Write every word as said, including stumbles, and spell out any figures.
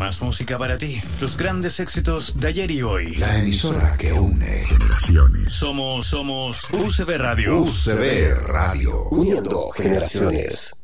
Más música para ti. Los grandes éxitos de ayer y hoy. La emisora que une generaciones. Somos, somos U C B Radio. U C B Radio. Uniendo generaciones.